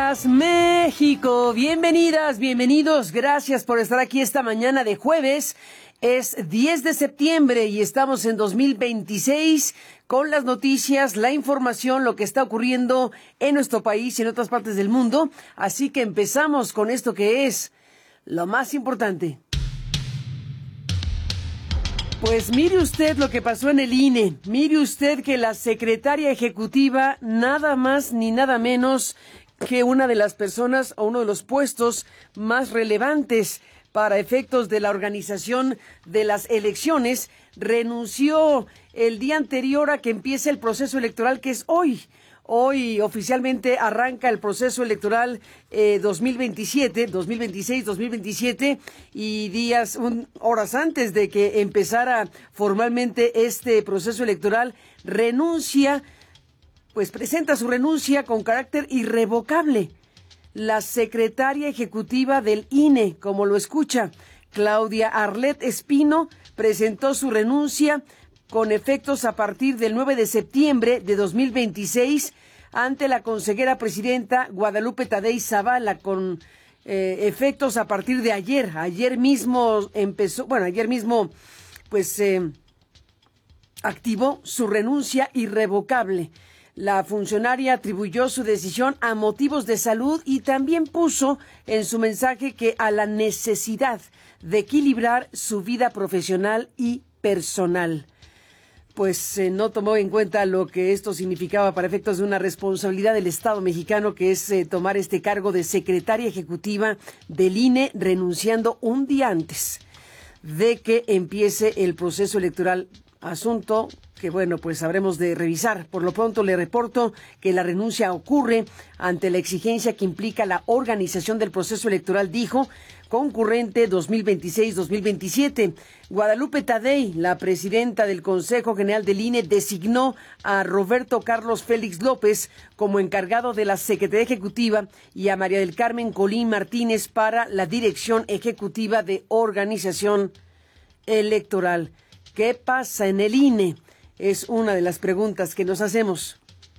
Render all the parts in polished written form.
días, México. Bienvenidas, bienvenidos. Gracias por estar aquí esta mañana de jueves. Es 10 de septiembre y estamos en 2026 con las noticias, la información, lo que está ocurriendo en nuestro país y en otras partes del mundo. Así que empezamos con esto que es lo más importante. Pues mire usted lo que pasó en el INE. Mire usted que la secretaria ejecutiva, nada más ni nada menos que una de las personas o uno de los puestos más relevantes para efectos de la organización de las elecciones, renunció el día anterior a que empiece el proceso electoral, que es hoy. Hoy oficialmente arranca el proceso electoral 2026-2027 y horas antes de que empezara formalmente este proceso electoral, presenta su renuncia con carácter irrevocable. La secretaria ejecutiva del INE, como lo escucha, Claudia Arlet Espino, presentó su renuncia con efectos a partir del 9 de septiembre de 2026 ante la consejera presidenta Guadalupe Tadei Zavala, con efectos a partir de ayer. Ayer mismo activó su renuncia irrevocable. La funcionaria atribuyó su decisión a motivos de salud y también puso en su mensaje que a la necesidad de equilibrar su vida profesional y personal. Pues no tomó en cuenta lo que esto significaba para efectos de una responsabilidad del Estado mexicano, que es tomar este cargo de secretaria ejecutiva del INE, renunciando un día antes de que empiece el proceso electoral. Asunto que, pues habremos de revisar. Por lo pronto le reporto que la renuncia ocurre ante la exigencia que implica la organización del proceso electoral, dijo, concurrente 2026-2027. Guadalupe Tadei, la presidenta del Consejo General del INE, designó a Roberto Carlos Félix López como encargado de la Secretaría Ejecutiva y a María del Carmen Colín Martínez para la Dirección Ejecutiva de Organización Electoral. ¿Qué pasa en el INE? Es una de las preguntas que nos hacemos.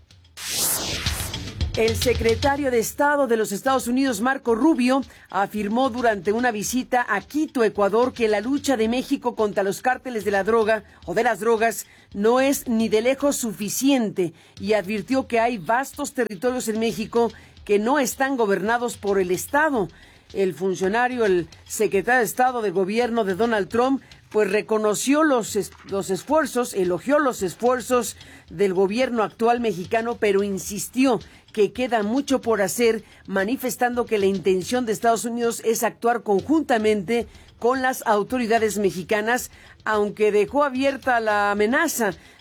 El secretario de Estado de los Estados Unidos, Marco Rubio, afirmó durante una visita a Quito, Ecuador, que la lucha de México contra los cárteles de la droga o de las drogas no es ni de lejos suficiente y advirtió que hay vastos territorios en México que no están gobernados por el Estado. El funcionario, el secretario de Estado del gobierno de Donald Trump, reconoció los esfuerzos, elogió los esfuerzos del gobierno actual mexicano, pero insistió que queda mucho por hacer, manifestando que la intención de Estados Unidos es actuar conjuntamente con las autoridades mexicanas, aunque dejó abierta la amenaza